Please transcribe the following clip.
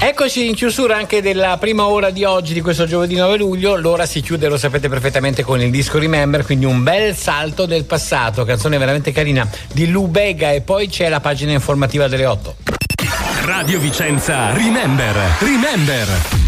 Eccoci in chiusura anche della prima ora di oggi, di questo giovedì 9 luglio. L'ora si chiude, lo sapete perfettamente, con il disco Remember, quindi un bel salto del passato, canzone veramente carina di Lou Bega, e poi c'è la pagina informativa delle 8. Radio Vicenza Remember.